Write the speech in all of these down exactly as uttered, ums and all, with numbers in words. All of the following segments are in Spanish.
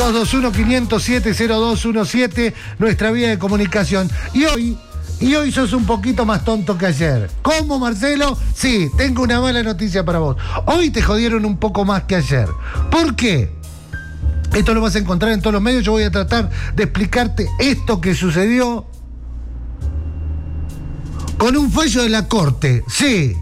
dos dos uno, cinco cero siete, cero dos uno siete, nuestra vía de comunicación. Y hoy, y hoy sos un poquito más tonto que ayer. ¿Cómo, Marcelo? Sí, tengo una mala noticia para vos. Hoy te jodieron un poco más que ayer. ¿Por qué? Esto lo vas a encontrar en todos los medios. Yo voy a tratar de explicarte esto que sucedió con un fallo de la Corte. Sí.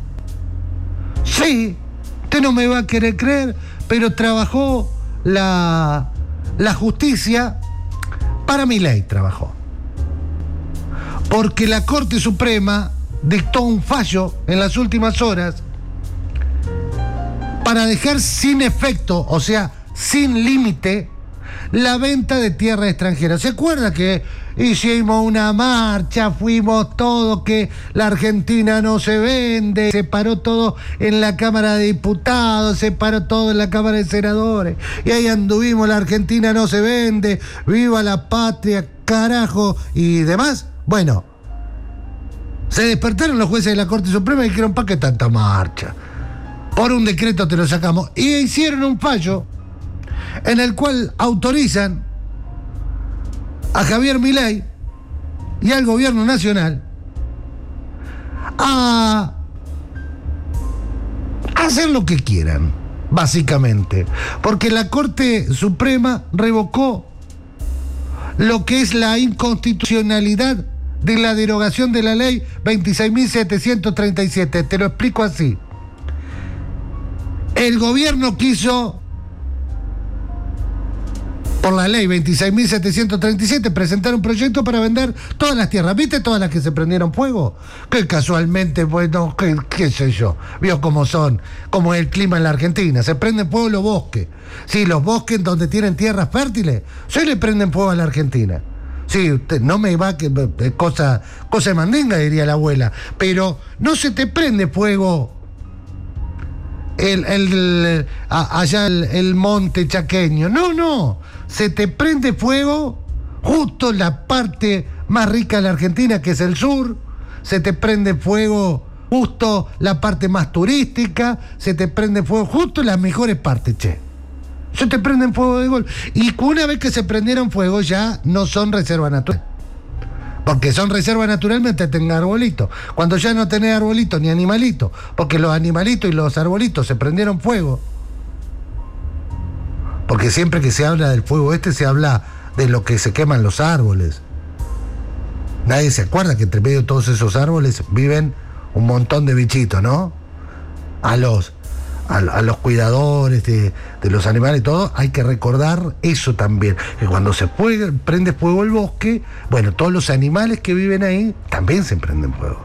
Sí. Usted no me va a querer creer, pero trabajó la, la justicia para mi ley, trabajó. Porque la Corte Suprema dictó un fallo en las últimas horas para dejar sin efecto, o sea, sin límite, la venta de tierra extranjera. ¿Se acuerda que hicimos una marcha, fuimos todos, que la Argentina no se vende, se paró todo en la Cámara de Diputados, se paró todo en la Cámara de Senadores, y ahí anduvimos, la Argentina no se vende, viva la patria, carajo, y demás? Bueno, se despertaron los jueces de la Corte Suprema y dijeron, ¿para qué tanta marcha? Por un decreto te lo sacamos. Y hicieron un fallo en el cual autorizan a Javier Milei y al gobierno nacional a hacer lo que quieran, básicamente. Porque la Corte Suprema revocó lo que es la inconstitucionalidad de la derogación de la ley veintiséis mil setecientos treinta y siete. Te lo explico así. El gobierno quiso, por la ley veintiséis mil setecientos treinta y siete, presentar un proyecto para vender todas las tierras. ¿Viste todas las que se prendieron fuego? Que casualmente, bueno, qué, qué sé yo, vio cómo son, como es el clima en la Argentina. Se prenden fuego los bosques. Sí, los bosques donde tienen tierras fértiles, se le prenden fuego a la Argentina. Sí, usted no me va que cosa, cosa de mandinga, diría la abuela. Pero no se te prende fuego el, el, el a, allá el, el monte chaqueño. No, no. Se te prende fuego justo la parte más rica de la Argentina, que es el sur. Se te prende fuego justo la parte más turística. Se te prende fuego justo las mejores partes, che. Se te prenden fuego de gol. Y una vez que se prendieron fuego ya no son reserva natural. Porque son reserva natural mientras tengan arbolitos. Cuando ya no tenés arbolitos ni animalitos, porque los animalitos y los arbolitos se prendieron fuego. Porque siempre que se habla del fuego este se habla de lo que se queman los árboles. Nadie se acuerda que entre medio de todos esos árboles viven un montón de bichitos, ¿no? A los... A, a los cuidadores de, de los animales y todo, hay que recordar eso también, que cuando se puede, prende fuego el bosque, bueno, todos los animales que viven ahí también se prenden fuego.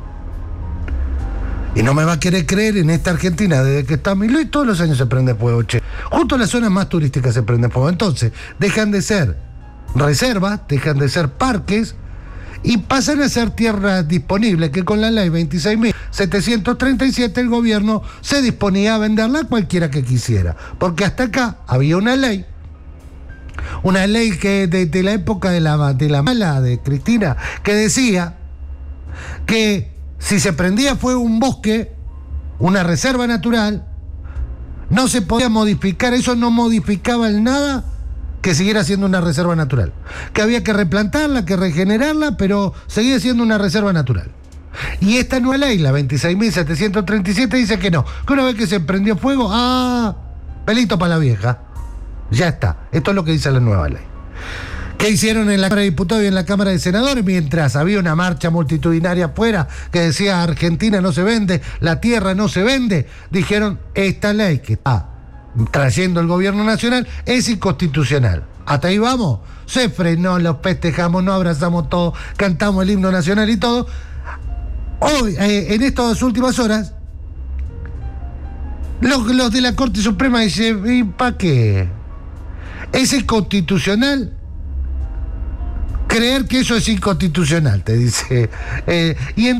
Y no me va a querer creer, en esta Argentina, desde que está Milei, todos los años se prende fuego, che. Justo en las zonas más turísticas se prende fuego. Entonces, dejan de ser reservas, dejan de ser parques, y pasan a ser tierras disponibles, que con la ley veintiséis mil setecientos treinta y siete el gobierno se disponía a venderla a cualquiera que quisiera. Porque hasta acá había una ley, una ley que de, de la época de la, de la mala de Cristina, que decía que si se prendía fuego un bosque, una reserva natural, no se podía modificar, eso no modificaba en nada que siguiera siendo una reserva natural, que había que replantarla, que regenerarla, pero seguía siendo una reserva natural. Y esta nueva ley, la veintiséis mil setecientos treinta y siete, dice que no, que una vez que se prendió fuego, ah, pelito para la vieja, ya está. Esto es lo que dice la nueva ley. ¿Qué hicieron en la Cámara de Diputados y en la Cámara de Senadores? Mientras había una marcha multitudinaria afuera que decía Argentina no se vende, la tierra no se vende, dijeron, esta ley que está trayendo el gobierno nacional es inconstitucional. Hasta ahí vamos. Se frenó, los festejamos, nos abrazamos todos, cantamos el himno nacional y todo. Hoy, eh, en estas últimas horas, los, los de la Corte Suprema dicen, ¿y para qué? ¿Es inconstitucional? Creer que eso es inconstitucional, te dice. Eh, y en